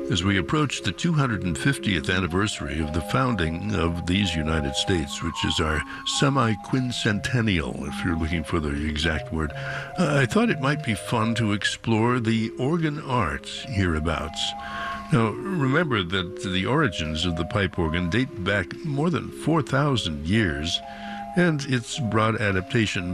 As we approach the 250th anniversary of the founding of these United States, which is our semi-quincentennial, if you're looking for the exact word, I thought it might be fun to explore the organ arts hereabouts. Now, remember that the origins of the pipe organ date back more than 4,000 years, and its broad adaptation